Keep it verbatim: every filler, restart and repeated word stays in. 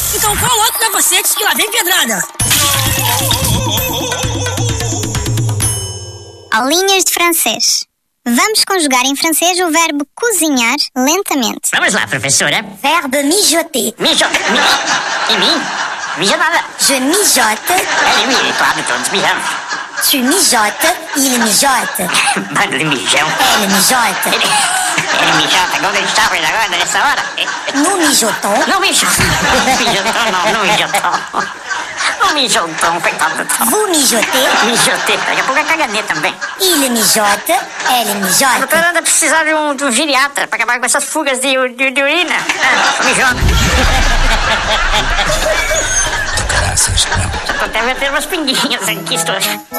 Então qual outro preconceito que lá vem pedrada? Aulinhas de francês. Vamos conjugar em francês o verbo cozinhar lentamente. Vamos lá, professora. Verbe mijoter. Mijoter. Mi... E mim? Mija nada. Je mijote. Ele me... Claro, todos mijamos. Tu mijotes, il mijote. Bando de mijão. Elle mijote. Ele... Ele mijota. Quando ele estava agora, nessa hora... Nous mijotons. Não mijotão. Mijotão não, não mijotão. Não mijotão, coitado do Tom. Vous mijotez. Mijotei. Daqui a pouco é caganeta também. Il mijote. Elle A mijote. doutora anda precisar de um, de um geriatra pra acabar com essas fugas de, de, de urina. Ah, mijona. Graças, não. Já tô até metendo umas pinguinhas aqui, estou...